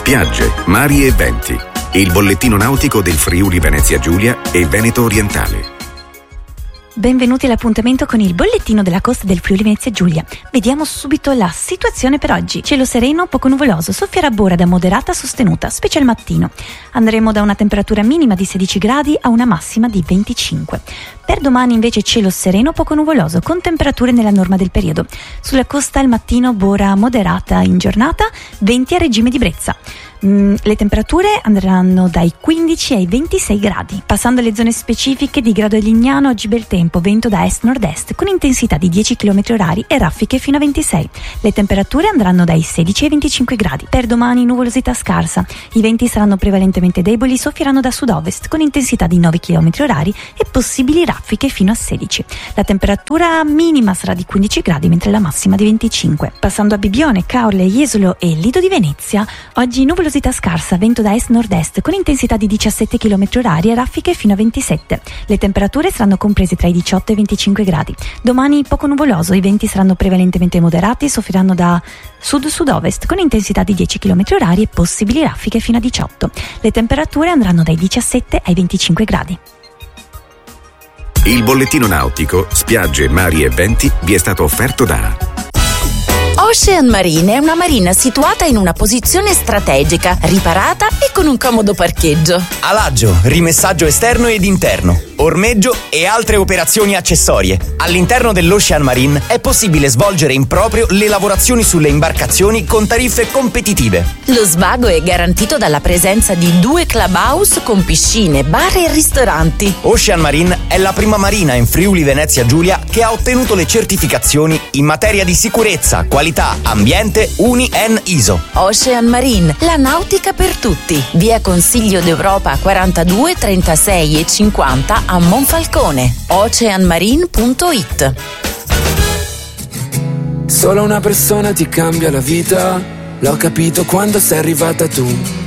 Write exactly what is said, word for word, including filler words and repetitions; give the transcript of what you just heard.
spiagge, mari e venti. Il bollettino nautico del Friuli Venezia Giulia e Veneto Orientale. Benvenuti all'appuntamento con il bollettino della costa del Friuli Venezia Giulia. Vediamo subito la situazione per oggi. Cielo sereno, poco nuvoloso, soffiera bora da moderata a sostenuta, specie al mattino. Andremo da una temperatura minima di sedici gradi a una massima di venticinque. Per domani invece cielo sereno, poco nuvoloso, con temperature nella norma del periodo. Sulla costa al mattino bora moderata in giornata, venti a regime di brezza. Mm, le temperature andranno dai quindici ai ventisei gradi. Passando alle zone specifiche, di grado Lignano oggi bel tempo, vento da est-nord-est con intensità di dieci chilometri orari e raffiche fino a ventisei. Le temperature andranno dai sedici ai venticinque gradi. Per domani nuvolosità scarsa, i venti saranno prevalentemente deboli, soffieranno da sud-ovest con intensità di nove chilometri orari e possibili raffiche fino a sedici. La temperatura minima sarà di quindici gradi mentre la massima di venticinque. Passando a Bibbione, Caorle, Jesolo e Lido di Venezia, oggi nuvolosità scarsa, vento da est-nord-est con intensità di diciassette chilometri orari e raffiche fino a ventisette. Le temperature saranno comprese tra i diciotto e i venticinque gradi. Domani poco nuvoloso, i venti saranno prevalentemente moderati, soffieranno da sud-sud-ovest con intensità di dieci chilometri orari e possibili raffiche fino a diciotto. Le temperature andranno dai diciassette ai venticinque gradi. Il bollettino nautico, spiagge, mari e venti vi è stato offerto da Ocean Marine è una marina situata in una posizione strategica, riparata e con un comodo parcheggio. Alaggio, rimessaggio esterno ed interno, ormeggio e altre operazioni accessorie. All'interno dell'Ocean Marine è possibile svolgere in proprio le lavorazioni sulle imbarcazioni con tariffe competitive. Lo svago è garantito dalla presenza di due clubhouse con piscine, bar e ristoranti. Ocean Marine è la prima marina in Friuli Venezia Giulia che ha ottenuto le certificazioni in materia di sicurezza, qualità, ambiente U N I E N I S O. Ocean Marine, la nautica per tutti. Via Consiglio d'Europa quarantadue, trentasei e cinquanta a Monfalcone. ocean marine punto it. Solo una persona ti cambia la vita, l'ho capito quando sei arrivata tu.